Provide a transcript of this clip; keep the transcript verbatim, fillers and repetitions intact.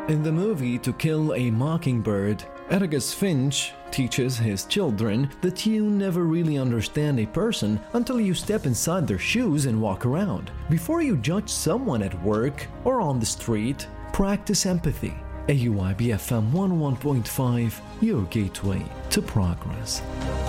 In the movie To Kill a Mockingbird, Atticus Finch teaches his children that you never really understand a person until you step inside their shoes and walk around. Before you judge someone at work or on the street, practice empathy. A U I B F M one oh one point five, your gateway to progress.